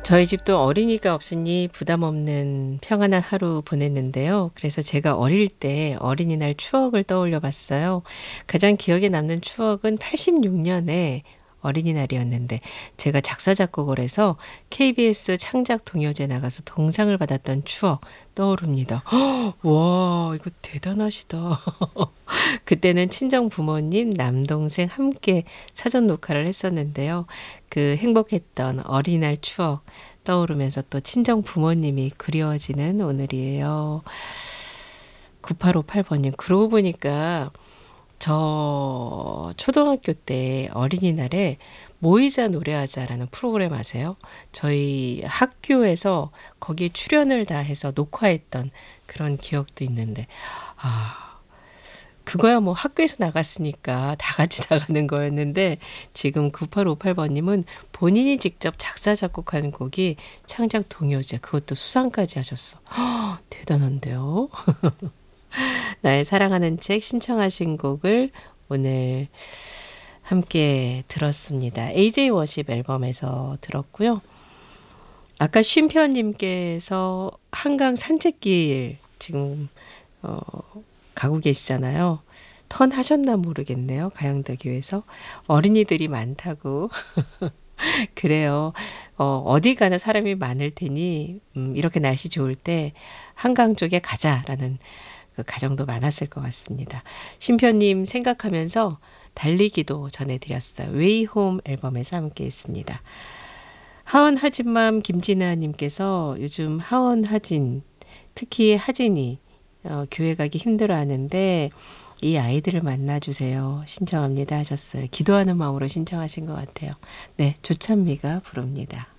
저희 집도 어린이가 없으니 부담 없는 평안한 하루 보냈는데요. 그래서 제가 어릴 때 어린이날 추억을 떠올려 봤어요. 가장 기억에 남는 추억은 86년에 어린이날이었는데 제가 작사 작곡을 해서 KBS 창작 동요제 나가서 동상을 받았던 추억 떠오릅니다. 와, 이거 대단하시다. 그때는 친정 부모님, 남동생 함께 사전 녹화를 했었는데요. 그 행복했던 어린이날 추억 떠오르면서 또 친정 부모님이 그리워지는 오늘이에요. 9858번님, 그러고 보니까 저 초등학교 때 어린이날에 모이자 노래하자라는 프로그램 아세요? 저희 학교에서 거기에 출연을 다 해서 녹화했던 그런 기억도 있는데, 아, 그거야 뭐 학교에서 나갔으니까 다 같이 나가는 거였는데 지금 9858번님은 본인이 직접 작사 작곡한 곡이 창작 동요제 그것도 수상까지 하셨어. 대단한데요. 나의 사랑하는 책 신청하신 곡을 오늘 함께 들었습니다. AJ 워십 앨범에서 들었고요. 아까 쉼표님께서 한강 산책길 지금 가고 계시잖아요. 턴 하셨나 모르겠네요. 가양대교에서 어린이들이 많다고. 그래요. 어디 가나 사람이 많을 테니 이렇게 날씨 좋을 때 한강 쪽에 가자라는 그 가정도 많았을 것 같습니다. 쉼표님 생각하면서 달리기도 전해드렸어요. 웨이홈 앨범에서 함께했습니다. 하원하진맘 김진아님께서 요즘 하원하진 특히 하진이 교회 가기 힘들어하는데 이 아이들을 만나주세요. 신청합니다 하셨어요. 기도하는 마음으로 신청하신 것 같아요. 네, 조찬미가 부릅니다.